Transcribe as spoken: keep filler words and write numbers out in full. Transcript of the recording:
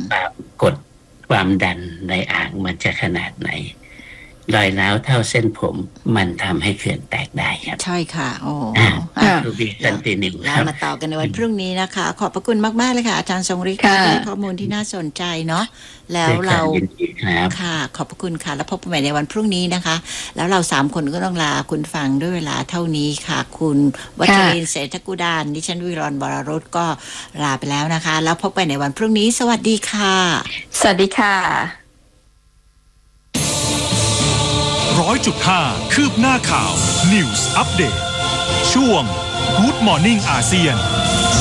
ความกดความดันในอ่างมันจะขนาดไหนรอยร้าวเท่าเส้นผมมันทำให้เขื่อนแตกได้ครับใช่ค่ะโอ้รูบีคอนติเนียเรามาต่อกันในวันพรุ่งนี้นะคะขอบพระคุณมากๆเลยค่ะอาจารย์ทรงฤทธิ์ค่ะข้อมูลที่น่าสนใจเนาะแล้วเราค่ะขอบพระคุณค่ะแล้วพบกันใหม่ในวันพรุ่งนี้นะคะแล้วเราสามคนก็ต้องลาคุณฟังด้วยเวลาเท่านี้ค่ะคุณวัชรินทร์เศรษฐกุดานดิฉันวิรรณบรรุตก็ลาไปแล้วนะคะแล้วพบกันในวันพรุ่งนี้สวัสดีค่ะสวัสดีค่ะร้อยจุดห้าคืบหน้าข่าว News Update ช่วง Good Morning อาเซียน